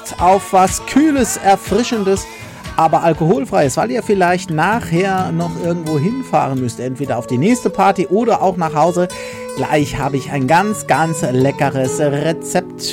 Lust auf was Kühles, Erfrischendes, aber alkoholfreies, weil ihr vielleicht nachher noch irgendwo hinfahren müsst, entweder auf die nächste Party oder auch nach Hause. Gleich habe ich ein ganz, ganz leckeres Rezept